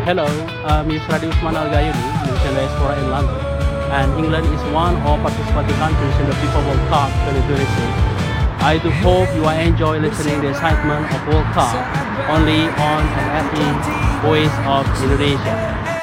Hello, I'm Yusradi Usman Al Gayuni, Indonesian diaspora in London, and England is one of participating countries in the FIFA World Cup 2026. I do hope you are enjoy listening the excitement of World Cup only on an FE Voice of Indonesia.